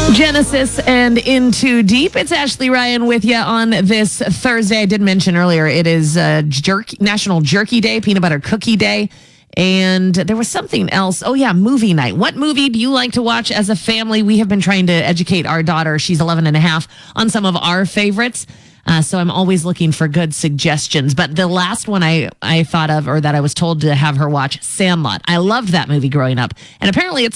Genesis and Into Deep. It's Ashley Ryan with you on this Thursday. I did mention earlier it is National Jerky Day, Peanut Butter Cookie Day, and there was something else. Oh, yeah, movie night. What movie do you like to watch as a family? We have been trying to educate our daughter, she's 11 and a half, on some of our favorites. So I'm always looking for good suggestions. But the last one I thought of, or that I was told to have her watch, Sandlot. I loved that movie growing up. And apparently it's